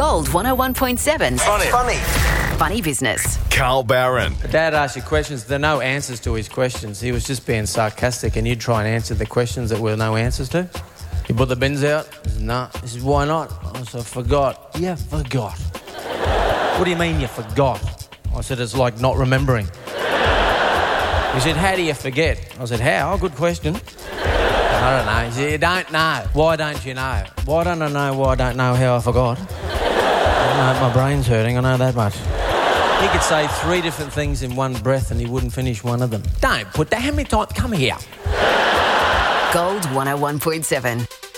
Gold 101.7. Funny business. Carl Barron. Dad asked you questions. There are no answers to his questions. He was just being sarcastic, and you'd try and answer the questions that were no answers to. You put the bins out? He said, no. He said, why not? I said, forgot. Yeah, forgot. What do you mean you forgot? I said, it's like not remembering. He said, how do you forget? I said, how? Oh, good question. I don't know. He said, you don't know. Why don't you know? Why don't I know why I don't know how I forgot? I know my brain's hurting, I know that much. He could say 3 different things in one breath and he wouldn't finish one of them. Don't put that. How many times? Come here. Gold 101.7.